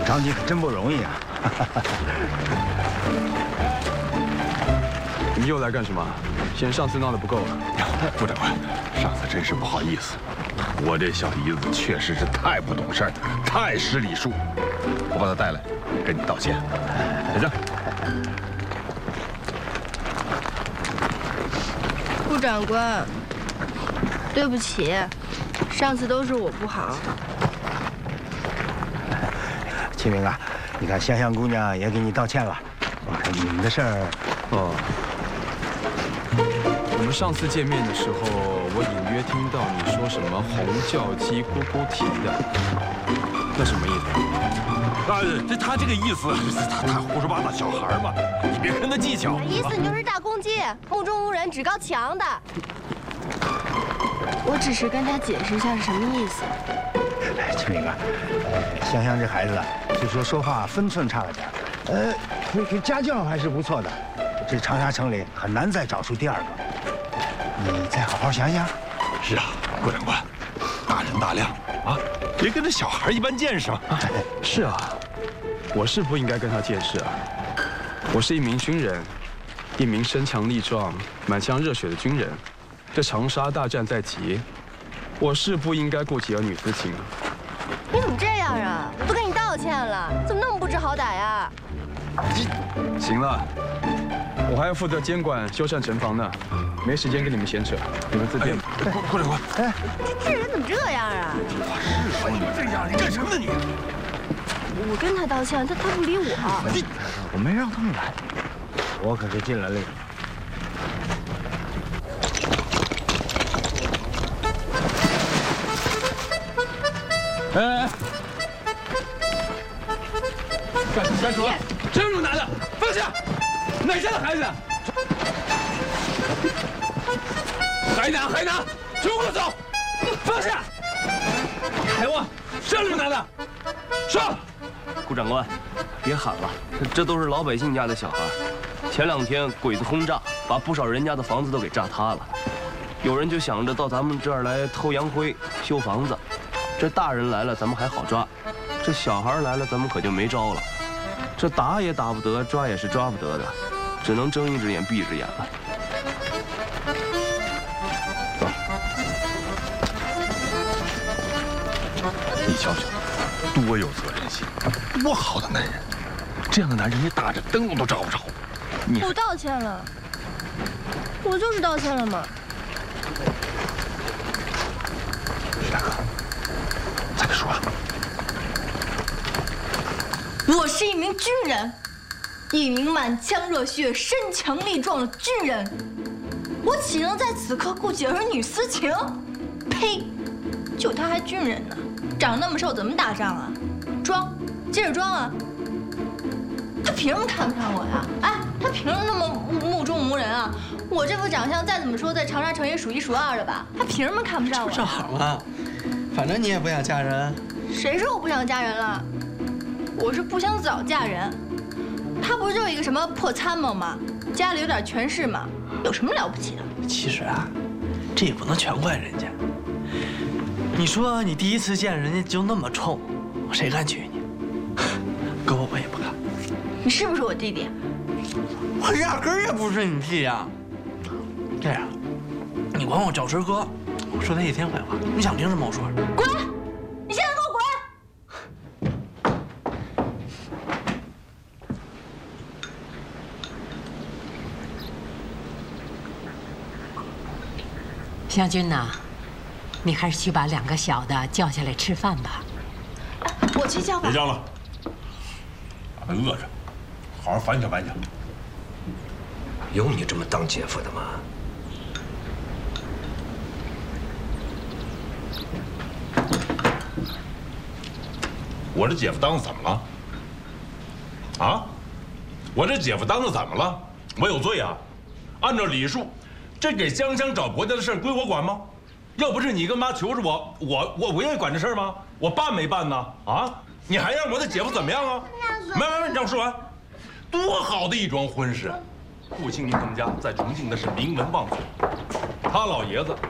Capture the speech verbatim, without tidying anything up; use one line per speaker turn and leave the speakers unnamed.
找你可真不容易啊！
你们又来干什么？嫌上次闹得不够了？
副长官，上次真是不好意思，我这小姨子确实是太不懂事儿，太失礼数。我把她带来，跟你道歉。小郑，
副长官，对不起，上次都是我不好。
启明啊，你看香香姑娘也给你道歉了。我看你们的事儿，
哦。我们上次见面的时候，我隐约听到你说什么红叫鸡咕咕啼的，那什么意思？
啊，这他这个意思，他他胡说八道，小孩嘛，你别跟他计较。
意思你就是大公鸡，目中无人，趾高气扬的。我只是跟他解释一下是什么意思。
哎，启明啊，呃，香香这孩子啊，虽说说话分寸差了点，呃，可可家教还是不错的。这长沙城里很难再找出第二个。你再好好想想。
是啊，郭长官，大人大量啊，别跟这小孩一般见识嘛。
是啊，我是不应该跟他见识啊。我是一名军人，一名身强力壮、满腔热血的军人。这长沙大战在即，我是不应该顾及儿女私情。
你怎么这样啊？我都跟你道歉了，怎么那么不知好歹呀？
行了，我还要负责监管修缮城防呢，没时间跟你们闲扯，你们自便吧。
郭郭长官，哎，
这人怎么这样啊？
我是说你这样，你干什么呢你？
我跟他道歉，他他不理我。
我没让他们来，我可是进了令。
哎哎哎！干什么干什么？谁用拿的？放下！哪家的孩子？还拿还拿！全部给我走！放下！海王，谁用拿的？上！
顾长官，别喊了，这都是老百姓家的小孩。前两天鬼子轰炸，把不少人家的房子都给炸塌了。有人就想着到咱们这儿来偷洋灰、修房子。这大人来了，咱们还好抓；这小孩来了，咱们可就没招了。这打也打不得，抓也是抓不得的，只能睁一只眼闭一只眼了。
走，你瞧瞧，多有责任心，多好的男人！这样的男人，你打着灯笼都找不着。你
我道歉了，我就是道歉了嘛。
徐大哥。再说，
我是一名军人，一名满腔热血、身强力壮的军人，我岂能在此刻顾及儿女私情？呸！就他还军人呢，长那么瘦怎么打仗啊？装，接着装啊！他凭什么看不上我呀？哎，他凭什么那么目中无人啊？我这副长相再怎么说，在长沙城也数一数二的吧？他凭什么看不上我？
正好嘛。反正你也不想嫁人，
谁说我不想嫁人了？我是不想早嫁人。他不是就一个什么破参谋吗？家里有点权势嘛，有什么了不起的？
其实啊，这也不能全怪人家。你说你第一次见人家就那么冲，谁敢娶你？哥我也不敢。
你是不是我弟弟？
我压根儿也不是你弟呀。这样，你管我叫声哥。我说他一天坏话，你想听什么我说什么。
滚！你现在给我滚！
湘君呐，你还是去把两个小的叫下来吃饭吧。
我去叫吧。
别叫了，把他饿着，好好反省反省。
有你这么当姐夫的吗？
我这姐夫当的怎么了？啊？我这姐夫当的怎么了？我有罪啊！按照礼数，这给香香找婆家的事归我管吗？要不是你跟妈求着我，我我我愿意管这事吗？我办没办呢？啊？你还让我的姐夫怎么样啊？没没没，你让我说完。多好的一桩婚事！顾庆林他们家在重庆那是名门望族，他老爷子